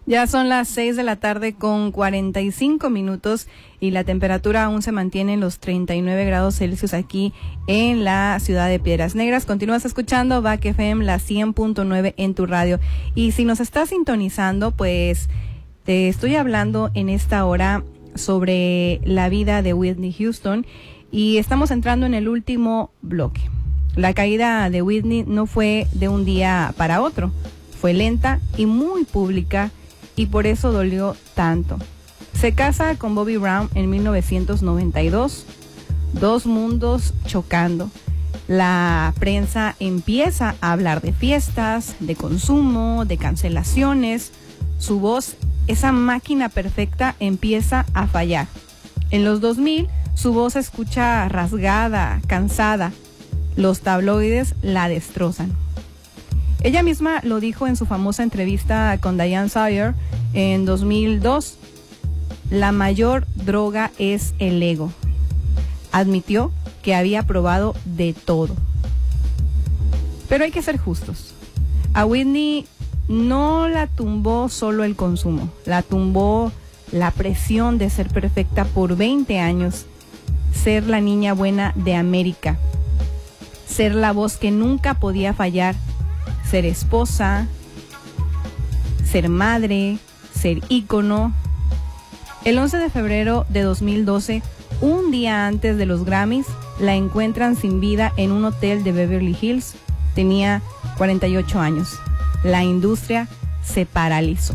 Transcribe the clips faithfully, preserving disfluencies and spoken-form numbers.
Ya son las seis de la tarde con cuarenta y cinco minutos y la temperatura aún se mantiene en los treinta y nueve grados Celsius aquí en la ciudad de Piedras Negras. Continúas escuchando V A C F M, la cien punto nueve en tu radio. Y si nos estás sintonizando, pues te estoy hablando en esta hora sobre la vida de Whitney Houston y estamos entrando en el último bloque. La caída de Whitney no fue de un día para otro, fue lenta y muy pública y por eso dolió tanto. Se casa con Bobby Brown en mil novecientos noventa y dos, dos mundos chocando. La prensa empieza a hablar de fiestas, de consumo, de cancelaciones. Su voz, esa máquina perfecta, empieza a fallar. En los dos mil, su voz se escucha rasgada, cansada. Los tabloides la destrozan. Ella misma lo dijo en su famosa entrevista con Diane Sawyer en dos mil dos. La mayor droga es el ego. Admitió que había probado de todo. Pero hay que ser justos. A Whitney no la tumbó solo el consumo, la tumbó la presión de ser perfecta por veinte años, ser la niña buena de América, ser la voz que nunca podía fallar, ser esposa, ser madre, ser ícono. El once de febrero de dos mil doce, un día antes de los Grammys, la encuentran sin vida en un hotel de Beverly Hills. Tenía cuarenta y ocho años. La industria se paralizó.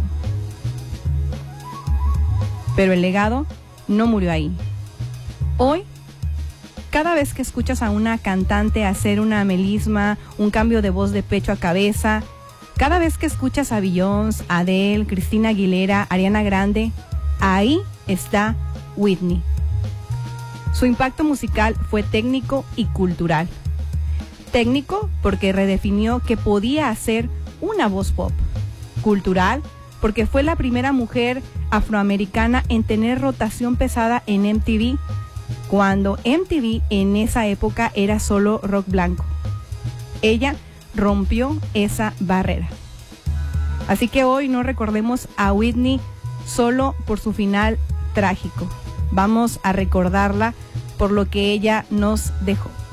Pero el legado no murió ahí. Hoy, cada vez que escuchas a una cantante hacer una melisma, un cambio de voz de pecho a cabeza, cada vez que escuchas a Beyoncé, Adele, Christina Aguilera, Ariana Grande, ahí está Whitney. Su impacto musical fue técnico y cultural. Técnico porque redefinió que podía hacer una voz pop. Cultural porque fue la primera mujer afroamericana en tener rotación pesada en M T V, cuando M T V en esa época era solo rock blanco. Ella rompió esa barrera. Así que hoy no recordemos a Whitney solo por su final trágico. Vamos a recordarla por lo que ella nos dejó.